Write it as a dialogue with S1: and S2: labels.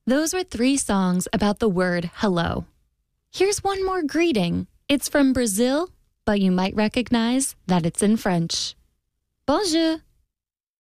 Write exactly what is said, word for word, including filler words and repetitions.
S1: Those were three songs about the word hello. Here's one more greeting. It's from Brazil, but you might recognize that it's in French. Bonjour.